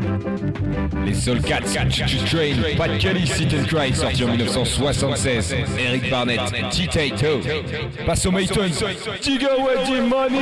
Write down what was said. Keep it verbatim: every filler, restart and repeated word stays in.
Les Soul Cats, Train, Pat Kelly, Sit and Cry, sorti en mille neuf cent soixante-seize. Eric Barnett, T-Tato. Passe aux Maytons, Tiga Weddy Money.